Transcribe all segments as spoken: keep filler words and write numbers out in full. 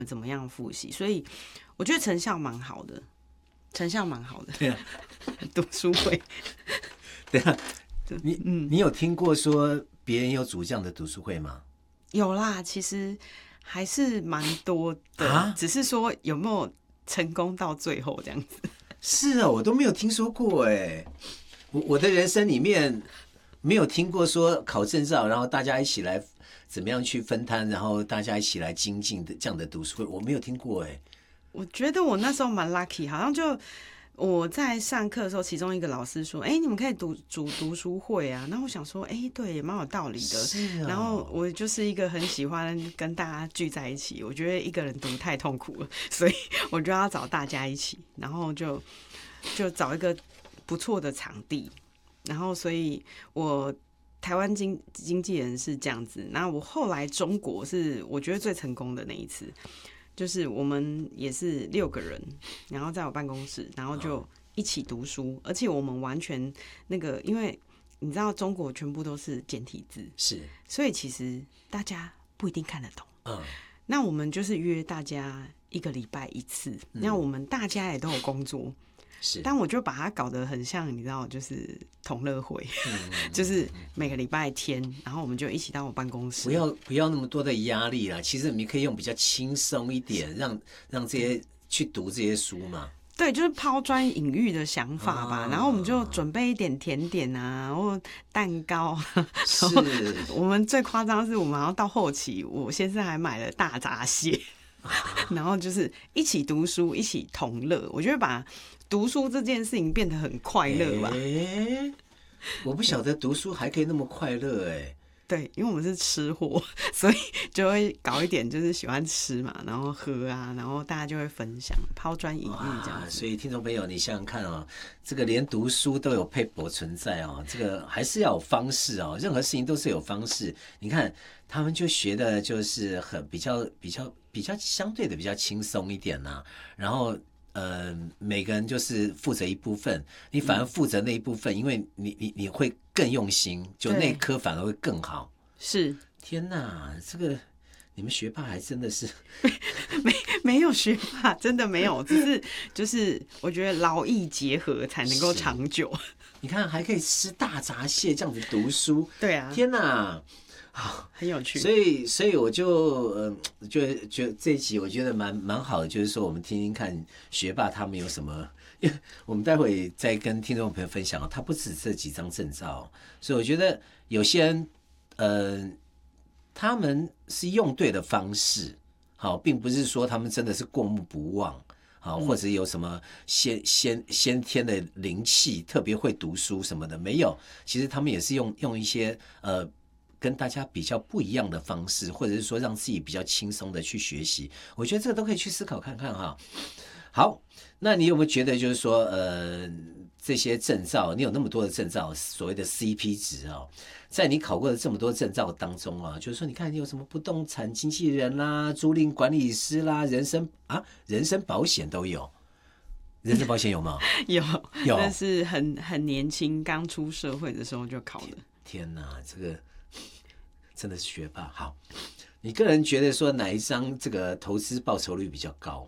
怎么样复习，所以我觉得成效蛮好的，成效蛮好的。 对啊， 读书会。 对啊，你嗯，你有听过说别人有组这样的读书会吗？ 有啦，其实还是蛮多的，啊、只是说有没有成功到最后这样子。 是啊，我都没有听说过哎，我我的人生里面没有听过说考证照，然后大家一起来怎么样去分摊，然后大家一起来精进的这样的读书会，我没有听过哎。 我觉得我那时候蛮 lucky， 好像就我在上课的时候，其中一个老师说：“哎、欸，你们可以读组读书会啊。”然后我想说：“哎、欸，对，也蛮有道理的。” 是啊。 然后我就是一个很喜欢跟大家聚在一起，我觉得一个人读太痛苦了，所以我就要找大家一起，然后就就找一个不错的场地，然后所以我台湾经经纪人是这样子，那我后来中国是我觉得最成功的那一次。就是我们也是六个人，然后在我办公室，然后就一起读书，而且我们完全那个，因为你知道中国全部都是简体字， 是， 所以其实大家不一定看得懂。 嗯， 那我们就是约大家一个礼拜一次，那、嗯、我们大家也都有工作。 是， 但我就把它搞得很像，你知道，就是同乐会，嗯、就是每个礼拜天，然后我们就一起到我办公室。 不要不要那么多的压力啦，其实你可以用比较轻松一点，让让这些去读这些书嘛。 对，就是抛砖引玉的想法吧。啊、然后我们就准备一点甜点啊，然后蛋糕。 是。 我们最夸张的是，我们要到后期，我先生还买了大闸蟹，然后就是一起读书，一起同乐。我觉得把读书这件事情变得很快乐吧？ 欸、我不晓得读书还可以那么快乐哎、欸。 对，因为我们是吃货，所以就会搞一点，就是喜欢吃嘛，然后喝啊，然后大家就会分享，抛砖引玉这样子。 所以听众朋友，你想想看哦，这个连读书都有配博存在哦，这个还是要有方式哦，任何事情都是有方式。你看他们就学的就是很比较比较比较相对的比较轻松一点呐、啊，然后。呃，每个人就是负责一部分，你反而负责那一部分，嗯、因为你你你会更用心，就那科反而会更好。 是， 天哪，这个你们学霸还真的是没没有学霸，真的没有，只是就是我觉得劳逸结合才能够长久。 你看，还可以吃大闸蟹这样子读书， 对啊， 天哪！ 好，很有趣。 所以，所以我就呃，就就这一集我觉得蛮蛮好的，就是说我们听听看学霸他们有什么，因为我们待会再跟听众朋友分享，他不止这几张证照，所以我觉得有些人呃，他们是用对的方式，好，并不是说他们真的是过目不忘。好，或者有什么先先先天的灵气，特别会读书什么的，没有。其实他们也是用用一些呃。跟大家比较不一样的方式，或者是说让自己比较轻松的去学习，我觉得这个都可以去思考看看哈。好，那你有没有觉得就是说，呃，这些证照，你有那么多的证照，所谓的 C P 值哦，在你考过的这么多证照当中啊，就是说，你看你有什么不动产经纪人啦、租赁管理师啦、人身啊、人身保险都有。人身保险有吗？ 有， 有， 但是很很年轻，刚出社会的时候就考的。 天哪，这个。真的是学霸。好，你个人觉得说哪一张这个投资报酬率比较高？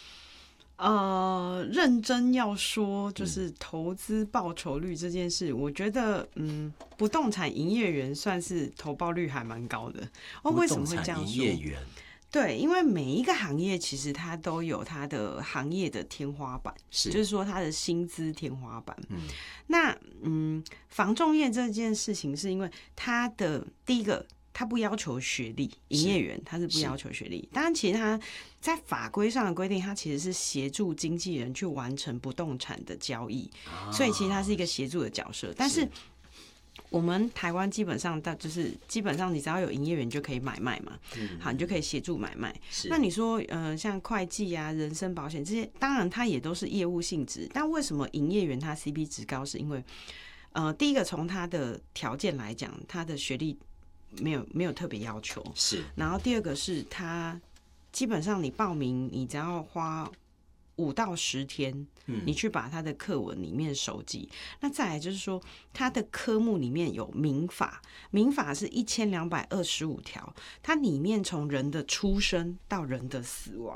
呃，认真要说，就是投资报酬率这件事，嗯、我觉得，嗯，不动产营业员算是投报率还蛮高的。哦，为什么会这样说？ 营业员， 对，因为每一个行业其实它都有它的行业的天花板， 是就是说它的薪资天花板。 嗯， 那嗯，房仲业这件事情是因为它的第一个。他不要求学历，营业员他是不要求学历。当然，其实他在法规上的规定，他其实是协助经纪人去完成不动产的交易，啊、所以其实他是一个协助的角色。但是我们台湾基本上，就是基本上你只要有营业员就可以买卖嘛，嗯、好，你就可以协助买卖。那你说，呃，像会计啊、人身保险这些，当然它也都是业务性质。但为什么营业员他 C P 值高？是因为，呃，第一个从他的条件来讲，他的学历。没有没有特别要求， 是。 然后第二个是他基本上你报名，你只要花五到十天，你去把它的课文里面熟记。那再来就是说，它的科目里面有民法，民法是一千两百二十五条，它里面从人的出生到人的死亡，